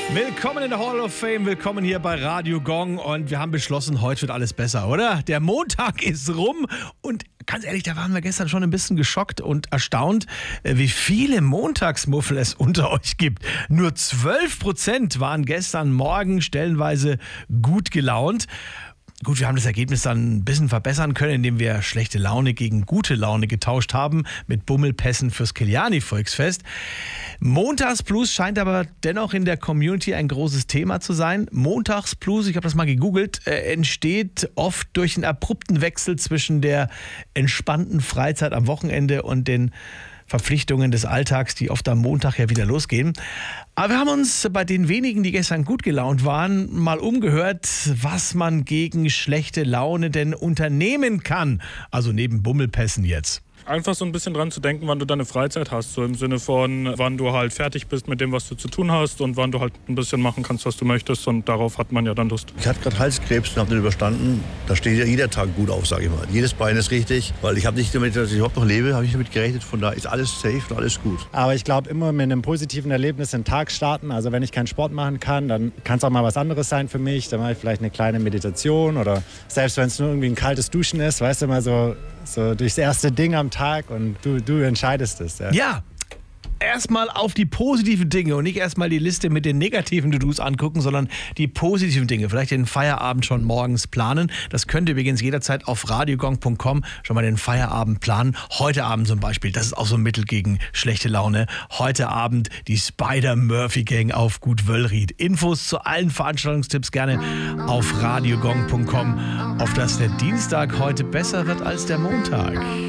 Willkommen in der Hall of Fame, willkommen hier bei Radio Gong und wir haben beschlossen, heute wird alles besser, oder? Der Montag ist rum und ganz ehrlich, da waren wir gestern schon ein bisschen geschockt und erstaunt, wie viele Montagsmuffel es unter euch gibt. Nur 12% waren gestern Morgen stellenweise gut gelaunt. Gut, wir haben das Ergebnis dann ein bisschen verbessern können, indem wir schlechte Laune gegen gute Laune getauscht haben mit Bummelpässen fürs Kiliani-Volksfest. Montagsblues scheint aber dennoch in der Community ein großes Thema zu sein. Montagsblues, ich habe das mal gegoogelt, entsteht oft durch einen abrupten Wechsel zwischen der entspannten Freizeit am Wochenende und den Verpflichtungen des Alltags, die oft am Montag ja wieder losgehen. Aber wir haben uns bei den wenigen, die gestern gut gelaunt waren, mal umgehört, was man gegen schlechte Laune denn unternehmen kann. Also neben Bummelpässen jetzt. Einfach so ein bisschen dran zu denken, wann du deine Freizeit hast. So im Sinne von, wann du halt fertig bist mit dem, was du zu tun hast und wann du halt ein bisschen machen kannst, was du möchtest. Und darauf hat man ja dann Lust. Ich hatte gerade Halskrebs und habe den überstanden. Da steht ja jeder Tag gut auf, sage ich mal. Jedes Bein ist richtig, weil ich habe nicht damit, dass ich überhaupt noch lebe, habe ich damit gerechnet. Von da ist alles safe und alles gut. Aber ich glaube, immer mit einem positiven Erlebnis den Tag starten. Also wenn ich keinen Sport machen kann, dann kann es auch mal was anderes sein für mich. Dann mache ich vielleicht eine kleine Meditation oder selbst wenn es nur irgendwie ein kaltes Duschen ist, weißt du, mal so durchs erste Ding am Tag und du entscheidest es. Ja. Erstmal auf die positiven Dinge und nicht erstmal die Liste mit den negativen To-Dos angucken, sondern die positiven Dinge. Vielleicht den Feierabend schon morgens planen. Das könnt ihr übrigens jederzeit auf radiogong.com schon mal den Feierabend planen. Heute Abend zum Beispiel, das ist auch so ein Mittel gegen schlechte Laune. Heute Abend die Spider-Murphy-Gang auf Gut Wöllried. Infos zu allen Veranstaltungstipps gerne auf radiogong.com, auf dass der Dienstag heute besser wird als der Montag.